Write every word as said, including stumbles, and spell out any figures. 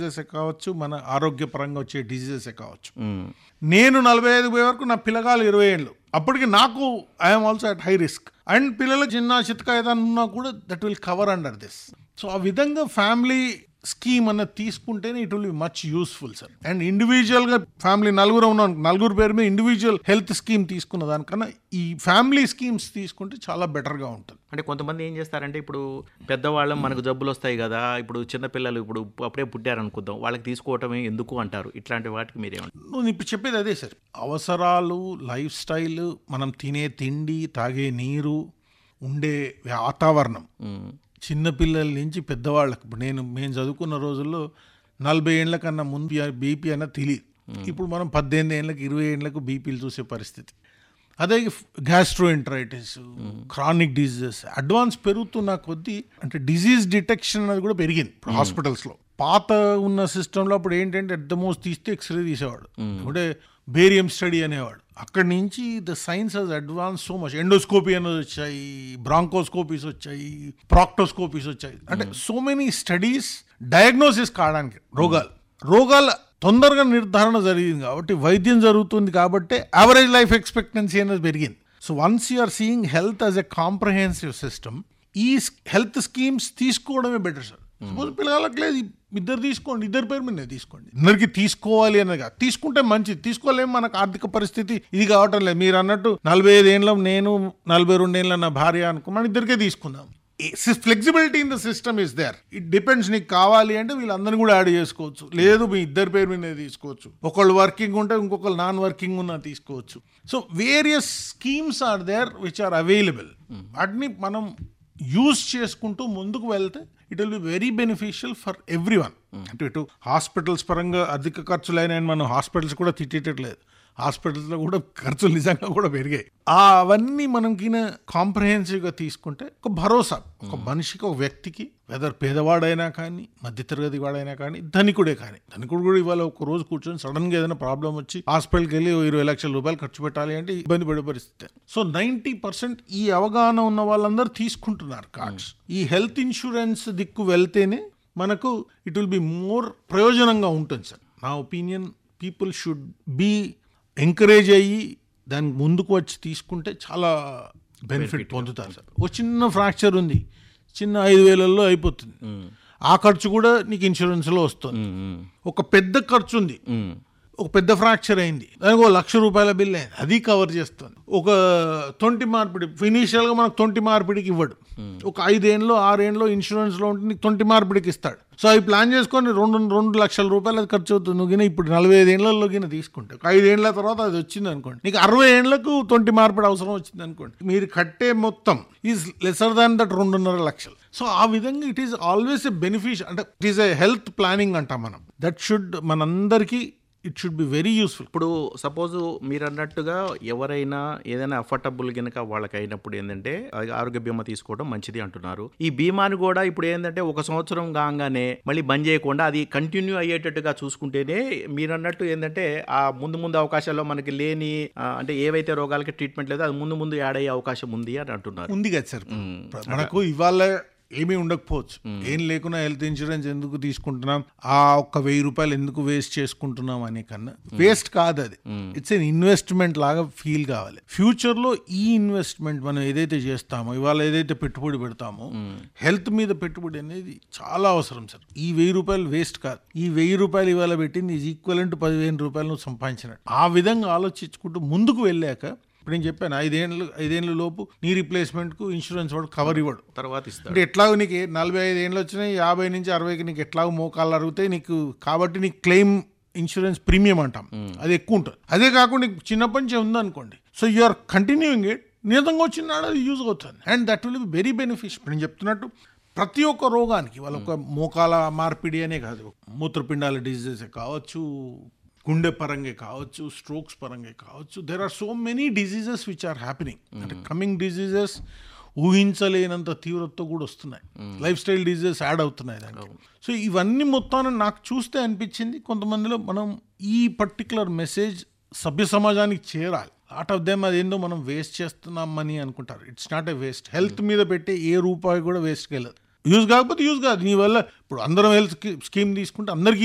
Diseases కావచ్చు, మన ఆరోగ్యపరంగా వచ్చే డిజీజెస్ కావచ్చు. నేను నలభై ఐదు పోయే వరకు నా పిల్లగాలు ఇరవై ఏళ్ళు, అప్పటికి నాకు I'm also at high risk. And పిల్లలకు చిన్న చితక ఏదైనా ఉన్నా కూడా that will cover under this. So ఆ విధంగా ఫ్యామిలీ స్కీమ్ అన్నది తీసుకుంటేనే it will be much useful sir. And individual గా ఫ్యామిలీ నలుగురు ఉన్నాం, నలుగురు పేరు మీద ఇండివిజువల్ హెల్త్ స్కీమ్ తీసుకున్న దానికన్నా ఈ ఫ్యామిలీ స్కీమ్స్ తీసుకుంటే చాలా బెటర్ గా ఉంటుంది. అంటే కొంతమంది ఏం చేస్తారంటే, ఇప్పుడు పెద్దవాళ్ళం మనకు జబ్బులు వస్తాయి కదా, ఇప్పుడు చిన్నపిల్లలు ఇప్పుడు అప్పుడే పుట్టారనుకుందాం, వాళ్ళకి తీసుకోవటమే ఎందుకు అంటారు. ఇట్లాంటి వాటికి మీరేమంటారు? నువ్వు ఇప్పుడు చెప్పేది అదే సార్. అవసరాలు, లైఫ్ స్టైల్, మనం తినే తిండి, తాగే నీరు, ఉండే వాతావరణం, చిన్నపిల్లల నుంచి పెద్దవాళ్ళకి. ఇప్పుడు నేను మేము చదువుకున్న రోజుల్లో నలభై ఏళ్ల కన్నా ముందు బీపీ అన్న తెలియదు. ఇప్పుడు మనం పద్దెనిమిది ఏళ్ళకి ఇరవై ఏళ్ళకు బీపీలు చూసే పరిస్థితి. అదే గ్యాస్ట్రోఎంటరైటిస్, క్రానిక్ డిజీజెస్ అడ్వాన్స్ పెరుగుతున్న కొద్దీ అంటే డిజీజ్ డిటెక్షన్ అనేది కూడా పెరిగింది ఇప్పుడు హాస్పిటల్స్లో. పాత ఉన్న సిస్టంలో అప్పుడు ఏంటంటే అట్ ద మోస్ట్ తీస్తే ఎక్స్రే తీసేవాడు, అంటే బేరియం స్టడీ అనేవాడు. అక్కడి నుంచి the science Hess advance so much. Endoscopy అనేది వచ్చాయి, బ్రాంకోస్కోపీస్ వచ్చాయి, ప్రాక్టోస్కోపీస్ వచ్చాయి. అంటే సో మెనీ స్టడీస్ డయాగ్నోసిస్ కావడానికి రోగాలు రోగాల తొందరగా నిర్ధారణ జరిగింది కాబట్టి, వైద్యం జరుగుతుంది కాబట్టి యావరేజ్ లైఫ్ ఎక్స్పెక్టెన్సీ అనేది పెరిగింది. So once you are seeing health as a comprehensive system, ఈ హెల్త్ స్కీమ్స్ తీసుకోవడమే బెటర్ సార్. సపోజ్ పిల్లలకు లేదు, ఇద్దరు తీసుకోండి, ఇద్దరు పేరు మీద తీసుకోండి. ఇద్దరికి తీసుకోవాలి అనేది తీసుకుంటే మంచిది. తీసుకోలేము, మనకు ఆర్థిక పరిస్థితి ఇది కావటం లేదు. మీరు అన్నట్టు నలభై ఐదు ఏళ్ళ నేను, నలభై రెండు ఏళ్ళ నా భార్య అనుకో, మన ఇద్దరికే తీసుకుందాం. Flexibility in the system is there. It depends. నీకు కావాలి అంటే వీళ్ళందరినీ కూడా యాడ్ చేసుకోవచ్చు, లేదు మీ ఇద్దరు పేరు మీద తీసుకోవచ్చు. ఒకళ్ళు వర్కింగ్ ఉంటే ఇంకొకళ్ళు నాన్ వర్కింగ్ ఉన్నా తీసుకోవచ్చు. So various schemes are there which are available. వాటిని మనం యూజ్ చేసుకుంటూ ముందుకు వెళ్తే it will be very beneficial for every one. అంటే ఇటు హాస్పిటల్స్ పరంగా అధిక ఖర్చులైన మనం హాస్పిటల్స్ కూడా తిట్టేటట్లేదు, హాస్పిటల్స్లో కూడా ఖర్చులు నిజంగా కూడా పెరిగాయి. అవన్నీ మనకి కాంప్రహెన్సివ్గా తీసుకుంటే ఒక భరోసా, ఒక మనిషికి, ఒక వ్యక్తికి, వెదర్ పేదవాడైనా కానీ, మధ్యతరగతి వాడైనా కానీ, ధనికుడే కానీ, ధనికుడు కూడా ఇవాళ ఒక రోజు కూర్చొని సడన్ గా ఏదైనా ప్రాబ్లం వచ్చి హాస్పిటల్కి వెళ్ళి ఇరవై లక్షల రూపాయలు ఖర్చు పెట్టాలి అంటే ఇబ్బంది పడే పరిస్థితి. సో నైంటీ పర్సెంట్ ఈ అవగాహన ఉన్న వాళ్ళందరూ తీసుకుంటున్నారు కార్డ్స్. ఈ హెల్త్ ఇన్సూరెన్స్ దిక్కు వెళ్తేనే మనకు ఇట్ విల్ బి మోర్ ప్రయోజనంగా ఉంటుంది సార్. నా opinion, people should be encourage అయ్యి దానికి ముందుకు వచ్చి తీసుకుంటే చాలా బెనిఫిట్ పొందుతారు సార్. ఒక చిన్న ఫ్రాక్చర్ ఉంది, చిన్న ఐదు వేలల్లో అయిపోతుంది, ఆ ఖర్చు కూడా నీకు ఇన్సూరెన్స్లో వస్తుంది. ఒక పెద్ద ఖర్చు ఉంది, ఒక పెద్ద ఫ్రాక్చర్ అయింది, దానికి ఒక లక్ష రూపాయల బిల్ అయింది, అది కవర్ చేస్తుంది. ఒక తొంటి మార్పిడి, ఇనీషియల్ గా మనకు తొంటి మార్పిడికి ఇవ్వడు, ఒక ఐదేళ్ళలో ఆరేళ్ళలో ఇన్సూరెన్స్ లో ఉంటే నీకు తొంటి మార్పిడికి ఇస్తాడు. సో అవి ప్లాన్ చేసుకొని రెండు రెండు లక్షల రూపాయలు అది ఖర్చు అవుతుంది. నువ్వు గిన ఇప్పుడు నలభై ఐదు ఏళ్లలో గిన తీసుకుంటే ఒక ఐదేళ్ల తర్వాత అది వచ్చింది అనుకోండి, నీకు అరవై ఏళ్లకు తొంటి మార్పిడి అవసరం వచ్చింది అనుకోండి, మీరు కట్టే మొత్తం ఈజ్ లెసర్ దాన్ దట్ రెండున్నర లక్షలు. సో ఆ విధంగా it is always a beneficial. అంటే it is a health planning అంటాం మనం. దట్ షుడ్ మనందరికీ it should be very useful. ఇప్పుడు సపోజ్ మీరు అన్నట్టుగా ఎవరైనా ఏదైనా అఫోర్డబుల్ కనుక వాళ్ళకి అయినప్పుడు ఏంటంటే ఆరోగ్య బీమా తీసుకోవడం మంచిది అంటున్నారు. ఈ బీమాని కూడా ఇప్పుడు ఏంటంటే ఒక సంవత్సరం కాగానే మళ్ళీ బంద్ చేయకుండా అది కంటిన్యూ అయ్యేటట్టుగా చూసుకుంటేనే మీరు అన్నట్టు ఏంటంటే ఆ ముందు ముందు అవకాశాల్లో మనకి లేని అంటే ఏవైతే రోగాలకి ట్రీట్మెంట్ లేదో అది ముందు ముందు యాడ్ అయ్యే అవకాశం ఉంది అని అంటున్నారు. ఉంది కదా సార్. మనకు ఇవాళ ఏమీ ఉండకపోవచ్చు, ఏం లేకున్నా హెల్త్ ఇన్సూరెన్స్ ఎందుకు తీసుకుంటున్నాం, ఆ ఒక్క వెయ్యి రూపాయలు ఎందుకు వేస్ట్ చేసుకుంటున్నాం అనే కన్నా వేస్ట్ కాదు అది. ఇట్స్ ఎన్ ఇన్వెస్ట్మెంట్ లాగా ఫీల్ కావాలి. ఫ్యూచర్ లో ఈ ఇన్వెస్ట్మెంట్ మనం ఏదైతే చేస్తామో, ఇవాళ ఏదైతే పెట్టుబడి పెడతామో హెల్త్ మీద పెట్టుబడి అనేది చాలా అవసరం సార్. ఈ వెయ్యి రూపాయలు వేస్ట్ కాదు. ఈ వెయ్యి రూపాయలు ఇవాళ పెట్టింది ఈజ్ ఈక్వలెంట్ పదివేల రూపాయలు నువ్వు సంపాదించినట్టు. ఆ విధంగా ఆలోచించుకుంటూ ముందుకు వెళ్ళాక, ఇప్పుడు నేను చెప్పాను ఐదేళ్ళు ఐదేళ్ళ లోపు నీ రిప్లేస్మెంట్ కు ఇన్సూరెన్స్ వాడు కవర్ ఇవ్వడు, తర్వాత ఇస్తాడు. అంటే ఎట్లాగో నీకు నలభై ఐదు ఏళ్ళు వచ్చినాయి, యాభై నుంచి అరవైకి నీకు ఎట్లాగో మోకాళ్ళు అరుగుతాయి నీకు, కాబట్టి నీకు క్లెయిమ్ ఇన్సూరెన్స్ ప్రీమియం అంటాం, అది ఎక్కువ ఉంటుంది. అదే కాకుండా నీకు చిన్నప్పటి నుంచి ఉందనుకోండి, so you are continuing it, నిజంగా వచ్చినాడు అది యూజ్ అవుతుంది. And that will be very beneficial. ఇప్పుడు నేను చెప్తున్నట్టు ప్రతి ఒక్క రోగానికి, వాళ్ళ ఒక మోకాల మార్పిడి అనే కాదు, మూత్రపిండాల డిజీజెస్ కావచ్చు, గుండె పరంగా కావచ్చు, స్ట్రోక్స్ పరంగా కావచ్చు, there are so many diseases which are happening. అంటే కమింగ్ డిజీజెస్ ఊహించలేనంత తీవ్రతతో కూడా వస్తున్నాయి, లైఫ్ స్టైల్ డిజీజెస్ యాడ్ అవుతున్నాయి దానికి. సో ఇవన్నీ మొత్తాన్ని నాకు చూస్తే అనిపించింది కొంతమందిలో మనం ఈ పర్టికులర్ మెసేజ్ సభ్య సమాజానికి చేరాలి. లాట్ ఆఫ్ దెమ్ అదేందో మనం వేస్ట్ చేస్తున్నామని అనుకుంటారు. It's not a waste. Health మీద పెట్టే ఏ రూపాయి కూడా వేస్ట్కి వెళ్ళదు. యూజ్ కాకపోతే యూజ్ కాదు. నీ వల్ల ఇప్పుడు అందరం హెల్త్ స్కీమ్ తీసుకుంటే అందరికీ